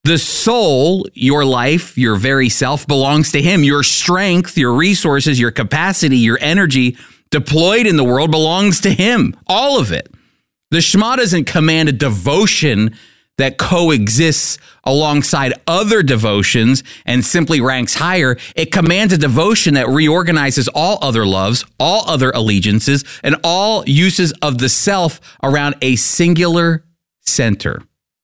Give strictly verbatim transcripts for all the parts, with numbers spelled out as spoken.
The soul, your life, your very self, belongs to him. Your strength, your resources, your capacity, your energy deployed in the world belongs to him. All of it. The Shema doesn't command a devotion that coexists alongside other devotions and simply ranks higher. It commands a devotion that reorganizes all other loves, all other allegiances, and all uses of the self around a singular center.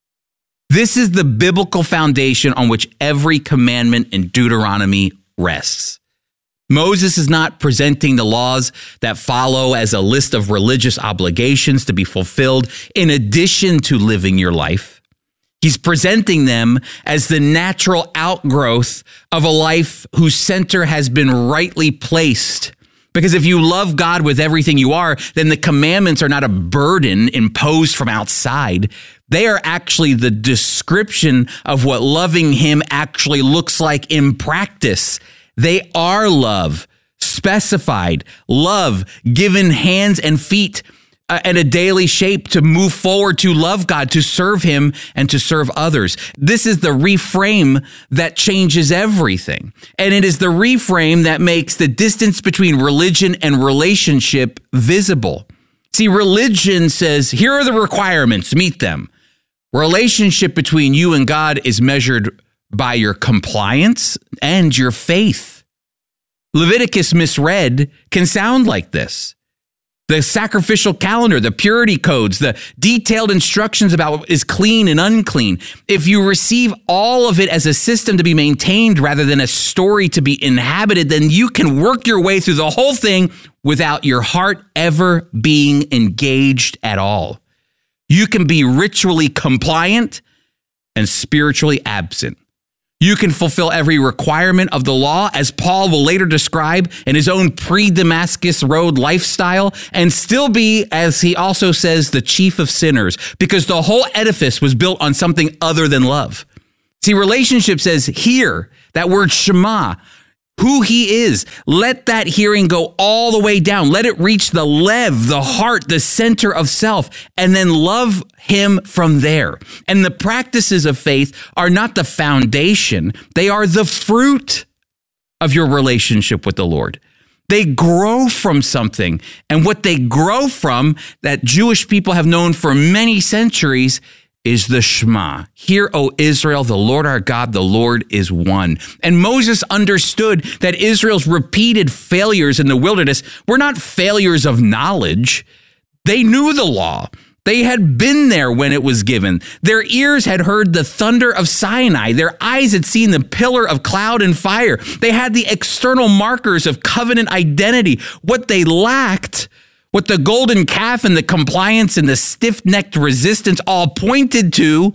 This is the biblical foundation on which every commandment in Deuteronomy rests. Moses is not presenting the laws that follow as a list of religious obligations to be fulfilled in addition to living your life. He's presenting them as the natural outgrowth of a life whose center has been rightly placed. Because if you love God with everything you are, then the commandments are not a burden imposed from outside. They are actually the description of what loving him actually looks like in practice. They are love, specified, love, given hands and feet uh, and a daily shape to move forward, to love God, to serve him, and to serve others. This is the reframe that changes everything. And it is the reframe that makes the distance between religion and relationship visible. See, religion says, here are the requirements, meet them. Relationship between you and God is measured by your compliance and your faith. Leviticus misread can sound like this. The sacrificial calendar, the purity codes, the detailed instructions about what is clean and unclean. If you receive all of it as a system to be maintained rather than a story to be inhabited, then you can work your way through the whole thing without your heart ever being engaged at all. You can be ritually compliant and spiritually absent. You can fulfill every requirement of the law, as Paul will later describe in his own pre-Damascus Road lifestyle, and still be, as he also says, the chief of sinners, because the whole edifice was built on something other than love. See, relationship says here, that word Shema, who he is. Let that hearing go all the way down. Let it reach the lev, the heart, the center of self, and then love him from there. And the practices of faith are not the foundation. They are the fruit of your relationship with the Lord. They grow from something. And what they grow from, that Jewish people have known for many centuries, is the Shema. Hear, O Israel, the Lord our God, the Lord is one. And Moses understood that Israel's repeated failures in the wilderness were not failures of knowledge. They knew the law. They had been there when it was given. Their ears had heard the thunder of Sinai. Their eyes had seen the pillar of cloud and fire. They had the external markers of covenant identity. What they lacked, what the golden calf and the compliance and the stiff-necked resistance all pointed to,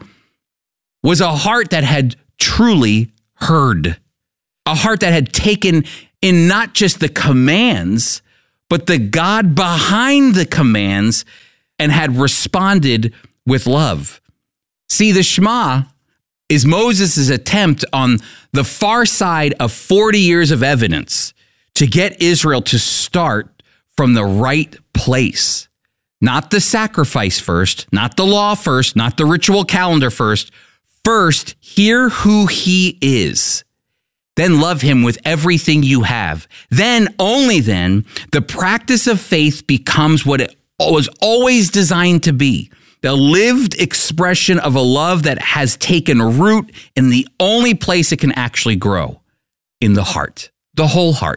was a heart that had truly heard. A heart that had taken in not just the commands, but the God behind the commands, and had responded with love. See, the Shema is Moses' attempt on the far side of forty years of evidence to get Israel to start from the right place. Not the sacrifice first, not the law first, not the ritual calendar first. First, hear who he is. Then love him with everything you have. Then, only then, the practice of faith becomes what it was always designed to be. The lived expression of a love that has taken root in the only place it can actually grow, in the heart, the whole heart.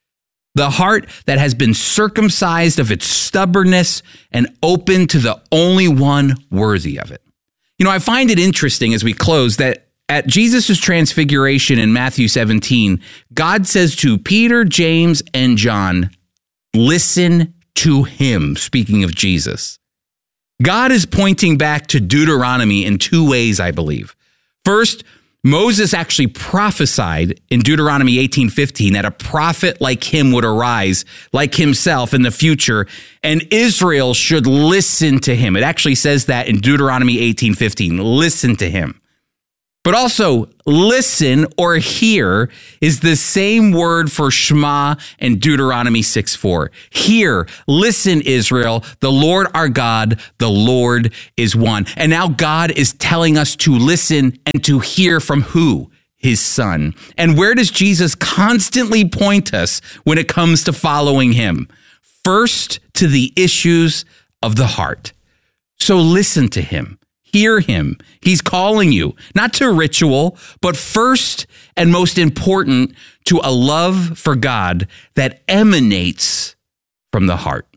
The heart that has been circumcised of its stubbornness and open to the only one worthy of it. You know, I find it interesting as we close that at Jesus' transfiguration in Matthew seventeen, God says to Peter, James, and John, listen to him, speaking of Jesus. God is pointing back to Deuteronomy in two ways, I believe. First, Moses actually prophesied in Deuteronomy eighteen fifteen that a prophet like him would arise, like himself in the future, and Israel should listen to him. It actually says that in Deuteronomy eighteen fifteen, listen to him. But also, listen or hear is the same word for Shema in Deuteronomy six four. Hear, listen, Israel, the Lord our God, the Lord is one. And now God is telling us to listen and to hear from who? His Son. And where does Jesus constantly point us when it comes to following him? First, to the issues of the heart. So listen to him. Hear him. He's calling you, not to ritual, but first and most important, to a love for God that emanates from the heart.